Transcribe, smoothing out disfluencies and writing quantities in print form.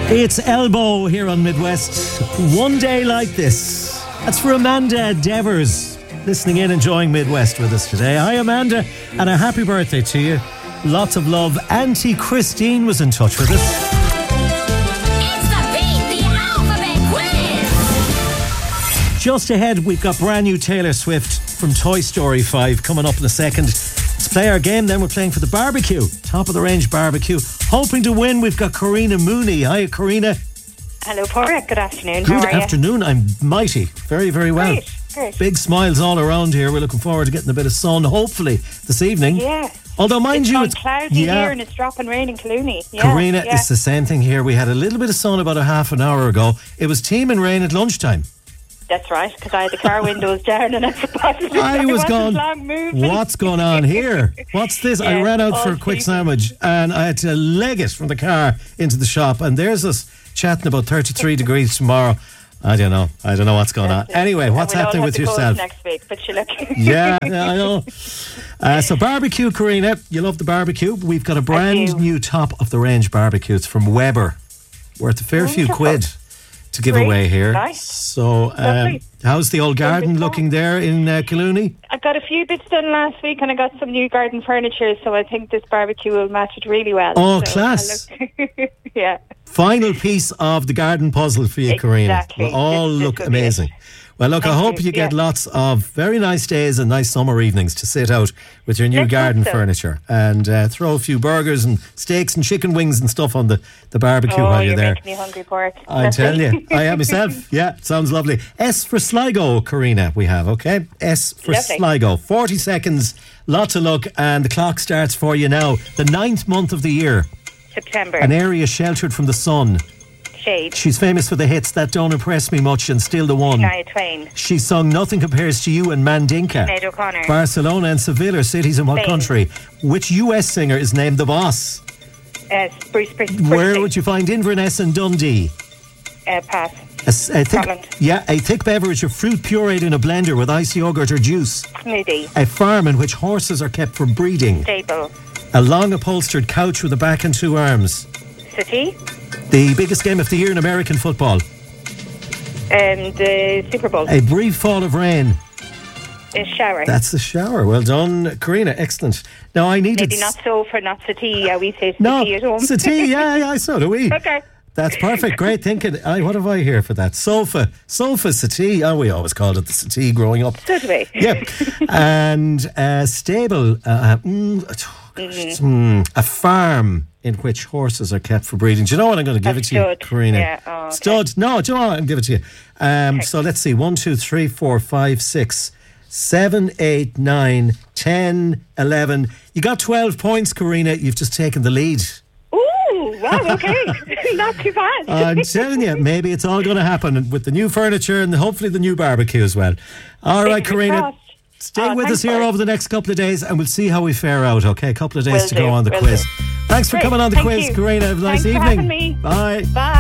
It's Elbow here on Midwest. One day like this. That's for Amanda Devers, listening in, enjoying Midwest with us today. Hi, Amanda, and a happy birthday to you. Lots of love. Auntie Christine was in touch with us. It's the Beat the Alphabet Quiz. Just ahead, we've got brand new Taylor Swift from Toy Story 5 coming up in a second. Let's play our game, then we're playing for the barbecue. Top of the range barbecue. Hoping to win, we've got Karina Mooney. Hi, Karina. Hello, Porrick. Good afternoon. Good How are afternoon. I'm mighty. Very, very well. Great. Big smiles all around here. We're looking forward to getting a bit of sun, hopefully, this evening. Yeah. Although, mind you, it's cloudy here and it's dropping rain in Clooney. Yeah, Karina, it's the same thing here. We had a little bit of sun about a half an hour ago. It was teeming rain at lunchtime. That's right, because I had the car windows down and I forgot to I was going, moving. what's going on here? What's this? I Yeah, ran out all for a quick season. sandwich and I had to leg it from the car into the shop. And there's us chatting about 33 degrees tomorrow. I don't know what's going on. Anyway, what's happening with yourself? Next week, but you look. Yeah, I know. So barbecue, Karina, you love the barbecue. We've got a brand new top of the range barbecue. It's from Weber, worth a fair few quid to give away here. Nice. So, Lovely. how's the old garden looking there in Clooney? I got a few bits done last week and I got some new garden furniture, so I think this barbecue will match it really well. Oh, So class. yeah. Final piece of the garden puzzle for you, Karina. Exactly. Will all This look will be it. amazing. Well, look, I Thank hope you. you get Yeah. lots of very nice days and nice summer evenings to sit out with your new Let's garden hope so. furniture and throw a few burgers and steaks and chicken wings and stuff on the barbecue while you're there. Making me hungry, Porrick. I tell you, I am myself. Yeah, sounds lovely. S for Sligo, Karina, we have, okay? S for Lovely. Sligo. 40 seconds, lots of luck, and the clock starts for you now. The 9th month of the year, September. an area sheltered from the sun. Shade. She's famous for the hits That Don't Impress Me Much and Still the One. Shania Twain. She's sung Nothing Compares to You and Mandinka. Sinead O'Connor. Barcelona and Seville are cities in what Spain. country? Which US singer is named The Boss? Bruce Springsteen. Where would you find Inverness and Dundee? Pass. A thick, Scotland. a thick beverage of fruit pureed in a blender with ice yogurt or juice. Smoothie. A farm in which horses are kept for breeding. Stable. A long upholstered couch with a back and two arms. City. The biggest game of the year in American football. The Super Bowl. A brief fall of rain. A shower. That's the shower. Well done, Karina. Excellent. Now I needed... Maybe not sofa, not settee. We say No, settee at home. settee, yeah, so do we. Okay. That's perfect. Great thinking. What have I here for that? Sofa, settee. Oh, we always called it the settee growing up. So do we. Yep. And stable. A farm in which horses are kept for breeding. Do you know what? I'm going to give it to you, Stud. Karina. Yeah. Oh, okay. Stud. No, do you know what? I'll give it to you. So let's see. 1, 2, 3, 4, 5, 6, 7, 8, 9, 10, 11. You got 12 points, Karina. You've just taken the lead. Ooh, wow, okay. Not too bad. I'm telling you, maybe it's all going to happen with the new furniture and hopefully the new barbecue as well. All right, Fingers Karina. crossed. Stay with thanks, us here Bart. over the next couple of days and we'll see how we fare out, okay? A couple of days Will to go do, on the will quiz. do. Thanks for Great, coming on the thank quiz, you. Karina. Have a nice Thanks for evening. having me. Bye. Bye.